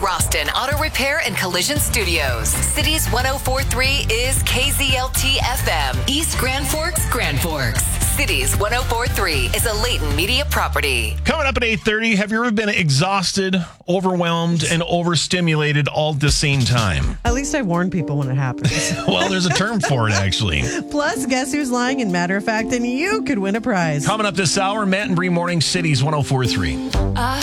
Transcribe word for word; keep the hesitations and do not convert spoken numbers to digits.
Roston Auto Repair and Collision Studios. Cities one oh four point three is K Z L T F M. East Grand Forks, Grand Forks. Cities one oh four point three is a Leighton Media property. Coming up at eight thirty, have you ever been exhausted, overwhelmed, and overstimulated all at the same time? At least I warn people when it happens. Well, there's a term for it, actually. Plus, guess who's lying in matter of fact, and you could win a prize. Coming up this hour, Matt and Bree Morning, Cities one oh four point three. I